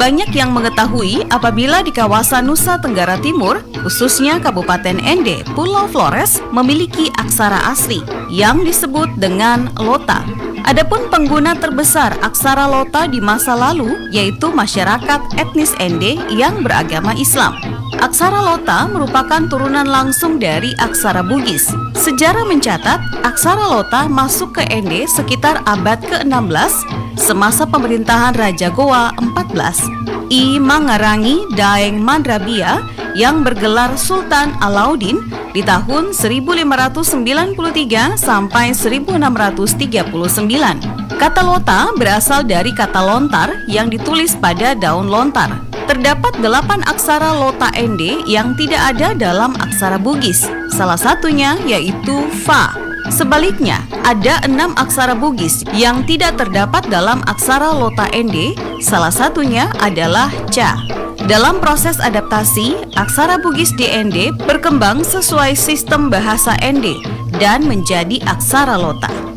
Banyak yang mengetahui apabila di kawasan Nusa Tenggara Timur, khususnya Kabupaten Ende, Pulau Flores, memiliki aksara asli yang disebut dengan Lota. Adapun pengguna terbesar aksara Lota di masa lalu yaitu masyarakat etnis Ende yang beragama Islam. Aksara Lota merupakan turunan langsung dari aksara Bugis. Sejarah mencatat, aksara Lota masuk ke Ende sekitar abad ke-16 semasa pemerintahan Raja Goa 14, I Mangarangi Daeng Mandrabia yang bergelar Sultan Alauddin di tahun 1593 sampai 1639. Kata Lota berasal dari kata lontar yang ditulis pada daun lontar. Terdapat 8 aksara Lota Ende yang tidak ada dalam aksara Bugis. Salah satunya yaitu Fa. Sebaliknya, ada 6 aksara Bugis yang tidak terdapat dalam aksara Lota Ende. Salah satunya adalah Ca. Dalam proses adaptasi, aksara Bugis di Ende berkembang sesuai sistem bahasa Ende dan menjadi aksara Lota.